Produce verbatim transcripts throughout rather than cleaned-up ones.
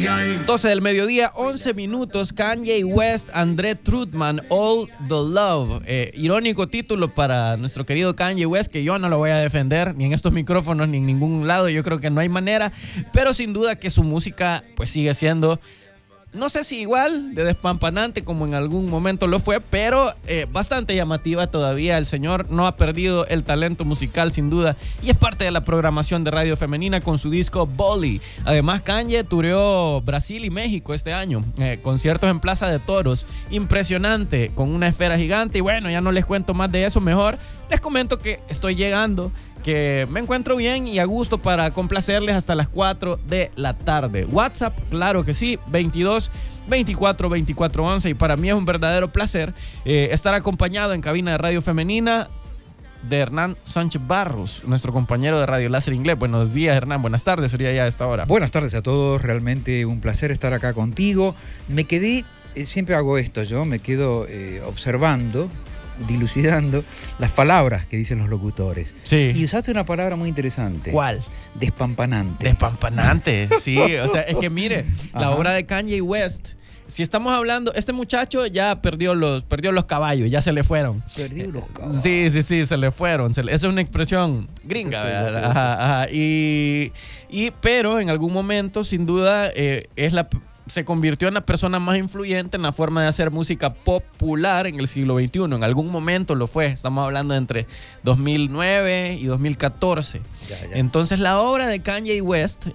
doce del mediodía, once minutos. Kanye West, André Trutman, All the Love. Eh, irónico título para nuestro querido Kanye West, que yo no lo voy a defender ni en estos micrófonos ni en ningún lado. Yo creo que no hay manera, pero sin duda que su música pues sigue siendo, no sé si igual de despampanante como en algún momento lo fue, pero eh, bastante llamativa todavía. El señor no ha perdido el talento musical sin duda y es parte de la programación de Radio Femenina con su disco Bolly. Además, Kanye tureó Brasil y México este año, eh, conciertos en Plaza de Toros, impresionante, con una esfera gigante. Y bueno, ya no les cuento más de eso, mejor les comento que estoy llegando, que me encuentro bien y a gusto para complacerles hasta las cuatro de la tarde. WhatsApp, claro que sí, veintidós veinticuatro veinticuatro once. Y para mí es un verdadero placer eh, estar acompañado en cabina de Radio Femenina de Hernán Sánchez Barros, nuestro compañero de Radio Láser Inglés. Buenos días, Hernán, buenas tardes, sería ya a esta hora. Buenas tardes a todos, realmente un placer estar acá contigo. Me quedé, eh, siempre hago esto yo, me quedo eh, observando, dilucidando las palabras que dicen los locutores. Sí. Y usaste una palabra muy interesante. ¿Cuál? Despampanante. Despampanante, sí. O sea, es que mire, la Ajá. obra de Kanye West, si estamos hablando, este muchacho ya perdió los, perdió los caballos, ya se le fueron. Perdió los caballos. Sí, sí, sí, se le fueron. Se le, esa es una expresión gringa, Sí, sí, ¿verdad? sí, sí. Ajá, ajá. Y, y, pero en algún momento, sin duda, eh, es la... se convirtió en la persona más influyente en la forma de hacer música popular en el siglo veintiuno. En algún momento lo fue. Estamos hablando entre dos mil nueve y dos mil catorce. Ya, ya. Entonces, la obra de Kanye West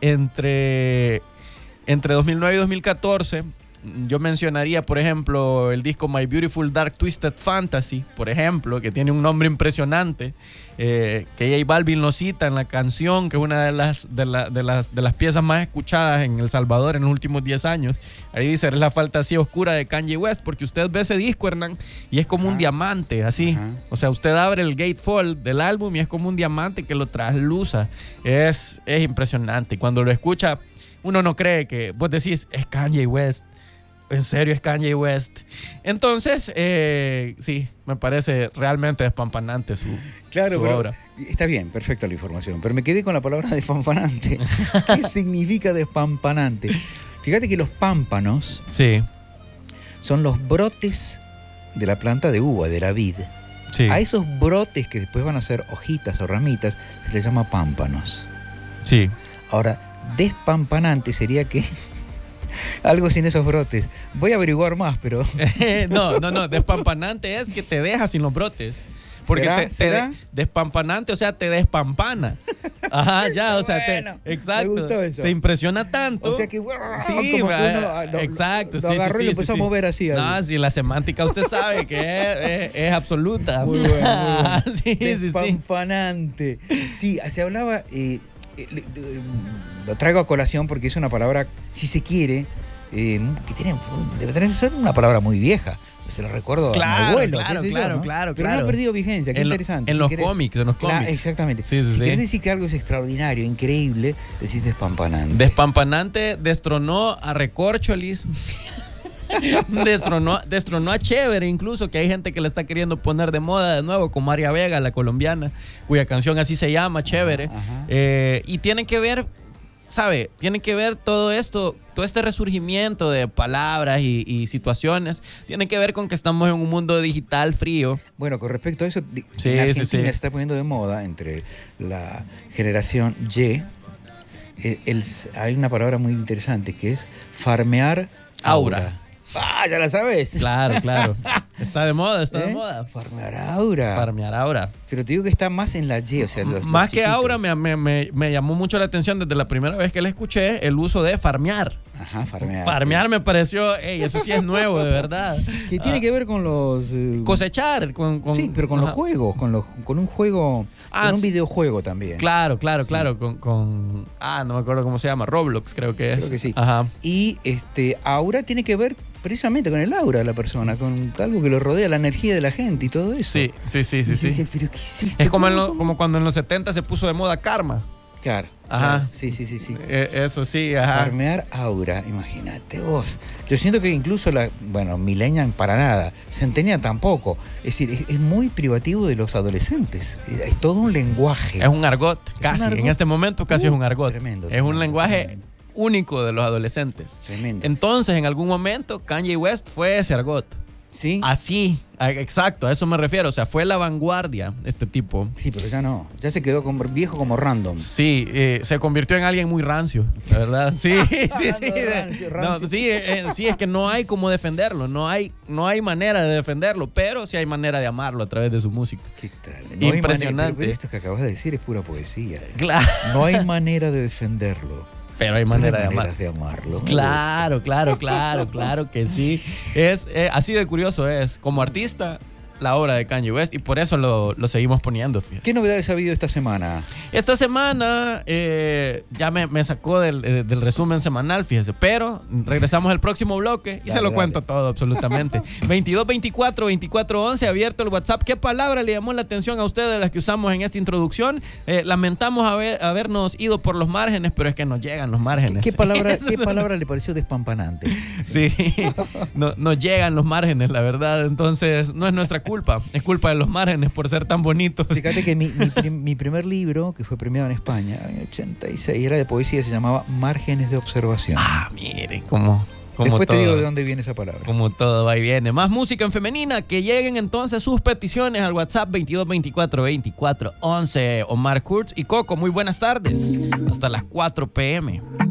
entre, entre dos mil nueve y dos mil catorce, yo mencionaría, por ejemplo, el disco My Beautiful Dark Twisted Fantasy, por ejemplo, que tiene un nombre impresionante, eh, que J Balvin lo cita en la canción, que es una de las, de, la, de, las, de las piezas más escuchadas en El Salvador en los últimos diez años. Ahí dice, es la fantasía oscura de Kanye West, porque usted ve ese disco, Hernán, y es como Ajá. un diamante, así. Ajá. O sea, usted abre el gatefold del álbum y es como un diamante que lo trasluza. Es, es impresionante. Y cuando lo escucha, uno no cree que, vos decís, es Kanye West. En serio, es Kanye West. Entonces, eh, sí, me parece realmente despampanante su, Claro, su pero obra. está bien, perfecta la información, pero me quedé con la palabra despampanante. ¿Qué significa despampanante? Fíjate que los pámpanos Sí, son los brotes de la planta de uva, de la vid. sí, A esos brotes que después van a ser hojitas o ramitas se les llama pámpanos. sí. Ahora, despampanante sería que algo sin esos brotes. Voy a averiguar más, pero no, no, no. Despampanante es que te deja sin los brotes. Porque ¿Será? te, te ¿Será? de- despampanante, o sea, te despampana. Ajá, ya, o sea, Bueno, te, exacto. me gustó eso. Te impresiona tanto. o sea que Sí, como que va, uno ah, lo, exacto, lo sí, sí, agarró sí, y lo sí, empezó sí. a mover así. No, al- si la semántica usted sabe que es, es- es absoluta. Muy bueno, muy bueno. sí, sí, sí. Despampanante. Sí, se hablaba, eh, eh, le- de- lo traigo a colación porque es una palabra, si se quiere, eh, que tiene, debe tener ser una palabra muy vieja. Se lo recuerdo Claro, a mi abuelo. claro, qué sé yo, claro, ¿no? claro, Pero claro. no ha perdido vigencia, qué En lo- interesante. en Si los querés- cómics, en los Claro, cómics. exactamente. Sí, sí, si sí. querés decir que algo es extraordinario, increíble, decís despampanante. Despampanante destronó a Recorcholis. destronó, destronó a Chévere, incluso, que hay gente que le está queriendo poner de moda de nuevo, como María Vega, la colombiana, cuya canción así se llama, Chévere. Ajá, ajá. Eh, y tiene que ver, ¿sabe? Tiene que ver todo esto, todo este resurgimiento de palabras y, y situaciones, tiene que ver con que estamos en un mundo digital frío. Bueno, con respecto a eso, di- Sí, en sí, Argentina sí. se está poniendo de moda entre la generación Y. eh, el- hay una palabra muy interesante que es farmear Aura. aura. Ah, ya la sabes. Claro, claro. Está de moda, está de ¿Eh? moda. Farmear aura. Farmear ahora. Pero te digo que está más en la Y, o sea, los, Más los que chiquitos. aura, me, me, me, me llamó mucho la atención desde la primera vez que la escuché el uso de farmear. Ajá, farmear. Farmear sí. me pareció, ey, eso sí es nuevo, de verdad. Que tiene Ah, que ver con los... eh, cosechar. Con, con- sí, pero con los ajá. juegos, con, los, con un juego, Ah, con un sí. videojuego también. Claro, claro, claro. Con, con. Ah, no me acuerdo cómo se llama. Roblox, creo que es. Creo que sí. Ajá. Y este aura tiene que ver precisamente con el aura de la persona, con algo que lo rodea, la energía de la gente y todo eso. Sí, sí, sí, Y sí. yo sí. decía, ¿pero qué hiciste? Es como, en ¿Cómo, lo- cómo? como cuando en los setenta se puso de moda karma. Claro. Ajá. claro. Sí, sí, sí, sí. Eh, eso sí, ajá. Farmear aura, imagínate vos. Yo siento que incluso la, bueno, millennial para nada, centennial tampoco. Es decir, es, es muy privativo de los adolescentes. Es, es todo un lenguaje. Es un argot, un casi. argot. En este momento casi Uh, es un argot. tremendo, Es tremendo, un lenguaje tremendo. único de los adolescentes. Tremendo. Entonces, en algún momento, Kanye West fue ese argot. ¿Sí? Así, a- exacto, a eso me refiero. O sea, fue la vanguardia este tipo. Sí, pero ya no. Ya se quedó como viejo como random. Sí, eh, se convirtió en alguien muy rancio, la verdad. Sí, sí, sí. Hablando de rancio, No, rancio. sí, eh, sí, es que no hay cómo defenderlo. No hay, no hay manera de defenderlo, pero sí hay manera de amarlo a través de su música. ¿Qué tal? Impresionante. Hay manera- pero esto que acabas de decir es pura poesía. Claro, No hay manera de defenderlo. pero hay Pero manera hay de amar. maneras de amarlo. Claro, claro, claro, claro que sí. Es eh, así de curioso es. Como artista, la obra de Kanye West y por eso lo, lo seguimos poniendo. Fíjate. ¿Qué novedades ha habido esta semana? Esta semana eh, ya me, me sacó del, eh, del resumen semanal, fíjese, pero regresamos al próximo bloque y Dale, se lo dale. cuento todo absolutamente. veintidós veinticuatro veinticuatro once, abierto el WhatsApp. ¿Qué palabra le llamó la atención a ustedes de las que usamos en esta introducción? Eh, lamentamos haber, habernos ido por los márgenes, pero es que nos llegan los márgenes. ¿Qué palabra, Eso ¿qué no- palabra le pareció despampanante? Sí, no, nos llegan los márgenes, la verdad. Entonces, no es nuestra culpa, es culpa de los márgenes por ser tan bonitos. Fíjate que mi, mi prim- mi primer libro, que fue premiado en España en ochenta y seis, era de poesía, se llamaba Márgenes de Observación. Ah, mire, cómo, cómo Después todo, te digo de dónde viene esa palabra. como todo va y viene. Más música en femenina, que lleguen entonces sus peticiones al WhatsApp veintidós veinticuatro veinticuatro once. Omar Kurtz y Coco, muy buenas tardes. Hasta las cuatro p m